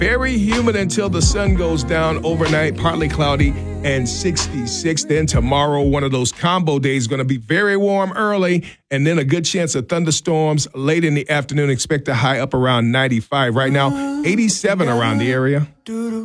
Very humid until the sun goes down overnight, partly cloudy and 66. Then tomorrow, one of those combo days, going to be very warm early and then a good chance of thunderstorms late in the afternoon. Expect a high up around 95. Right now, 87 around the area.